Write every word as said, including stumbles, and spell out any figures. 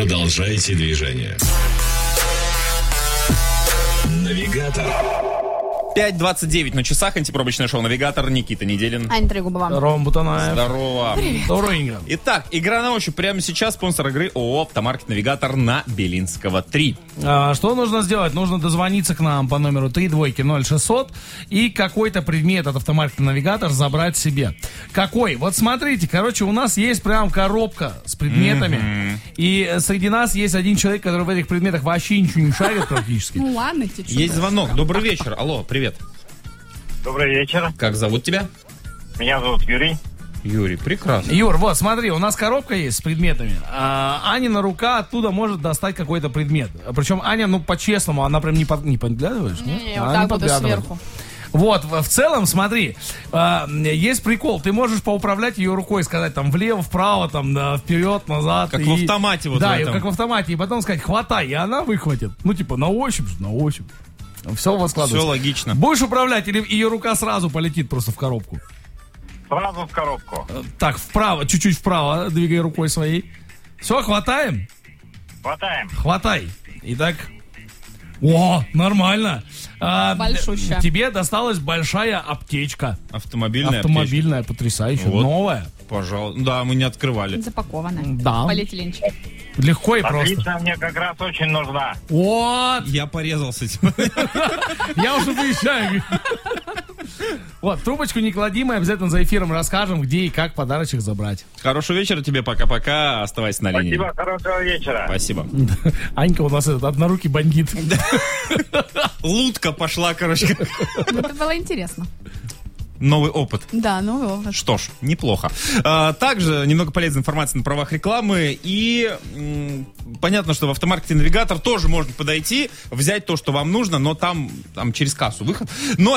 Продолжайте движение. Навигатор. пять двадцать девять на часах. Антипробочное шоу «Навигатор». Никита Неделин. Аня Трегубова. Ром Бутанаев. Здорово. Здорово. Итак, игра на ощупь. Прямо сейчас спонсор игры ООО «Автомаркет Навигатор» на Белинского три. А, что нужно сделать? Нужно дозвониться к нам по номеру три двойки ноль шестьсот и какой-то предмет от «Автомаркета Навигатор» забрать себе. Какой? Вот смотрите, короче, у нас есть прям коробка с предметами. Mm-hmm. И среди нас есть один человек, который в этих предметах вообще ничего не шарит практически. Ну ладно, ты что? Есть звонок. Добрый вечер. Алло, привет. Добрый вечер. Как зовут тебя? Меня зовут Юрий. Юрий, прекрасно. Юр, вот, смотри, у нас коробка есть с предметами. А, Анина рука оттуда может достать какой-то предмет. Причем Аня, ну, по-честному, она прям не, под... не подглядываешь? Не, она вот так не буду сверху. Вот, в целом, смотри, э, есть прикол, ты можешь поуправлять ее рукой, сказать там влево, вправо, там, да, вперед, назад. Как и... в автомате вот да, в этом. как в автомате, и потом сказать хватай, и она выхватит. Ну, типа, на ощупь, на ощупь. Все у вас складывается. Все логично. Будешь управлять, или ее рука сразу полетит просто в коробку? Сразу в коробку. Так, вправо, чуть-чуть вправо, двигай рукой своей. Все, хватаем? Хватаем. Хватай. Итак, о, нормально. А, Большущая. тебе досталась большая аптечка. Автомобильная Автомобильная, аптечка. Потрясающая, вот. Новая. Пожалуйста. Да, мы не открывали. Запакованная. Да. Полиэтиленчик. Легко и Отлично, просто. мне как раз очень нужна. Вот. Я порезался. Я уже выезжаю. Вот, трубочку не клади, мы обязательно за эфиром расскажем, где и как подарочек забрать. Хорошего вечера тебе, пока-пока. Оставайся на линии. Спасибо, хорошего вечера. Спасибо. Анька у нас этот однорукий бандит. Лутка пошла, короче. Это было интересно. Новый опыт. Да, новый опыт. Что ж, неплохо. А, также немного полезной информации на правах рекламы. И м, понятно, что в автомаркете «Навигатор» тоже можно подойти, взять то, что вам нужно, но там, там через кассу выход. Но